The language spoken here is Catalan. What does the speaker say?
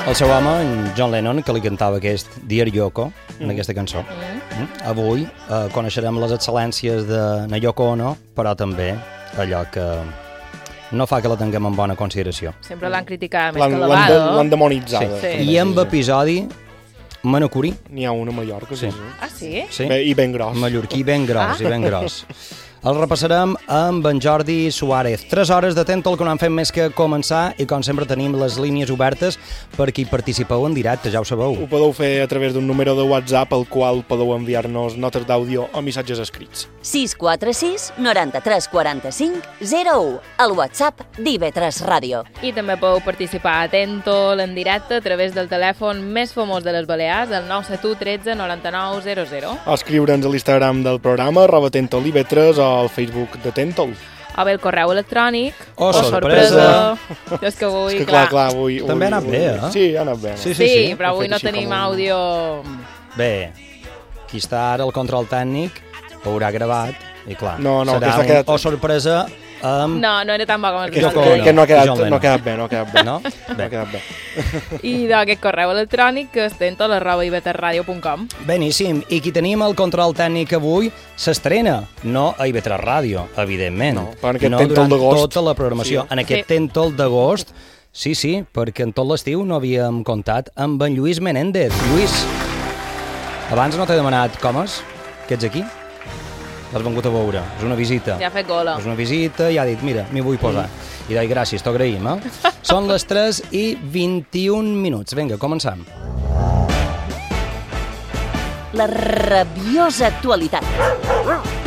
El seu home, en John Lennon, que li cantava aquest Dear Yoko, en aquesta cançó. Avui coneixerem les excel·lències de Yoko Ono, però també allò que no fa que la tinguem en bona consideració. Sempre l'han criticat més que elevado. L'han demonitzada. Sí. I amb episodi manacorí. N'hi ha un a Mallorca, sí. Ah, sí? Sí. I ben gros. Mallorquí ben gros, i ben gros. El repassarem amb en Jordi Suárez. 3 hores de Tentol que no han fet més que començar i com sempre tenim les línies obertes per qui participeu en directe, ja ho sabeu. Ho podeu fer a través d'un número de WhatsApp al qual podeu enviar-nos notes d'àudio o missatges escrits. 646 93 45 01, el WhatsApp d'IV3 Ràdio. I també podeu participar a Tentol en directe a través del telèfon més famós de les Balears, el 971 13 99 00. O escriure'ns a l'Instagram del programa, @TentolIV3 o al Facebook de Tentol. O bé el correu electrònic. O sorpresa. És que avui, És que clar, avui... També ha anat bé, eh? Sí, ha anat bé. Sí, però avui no tenim àudio... Bé, qui està ara al control tècnic ho haurà gravat i clar, No, serà aquesta ha quedat- o sorpresa amb... No era tan bo com el Que, Yoko que Ono. que no ha John Lennon. quedat bé, no ha quedat bé. No? No Bé. ha quedat bé. I d'aquest correu electrònic que és tentol@ivetresradio.com. Beníssim. I qui tenim el control tècnic avui s'estrena, no a IB3 Ràdio, evidentment. No, però en aquest no Tentol durant d'agost. tota la programació. Sí. En aquest Sí. Tentol d'agost, sí, perquè en tot l'estiu no havíem comptat amb en Lluís Menéndez. Lluís, abans no t'he demanat com és, que ets aquí? L'has vengut a veure, és una visita. Ja ha fet gola. És una visita i ha dit, mira, m'hi vull posar. I dic, gràcies, t'ho agraïm, eh? Són les 3:21. Vinga, començam. La rabiosa actualitat.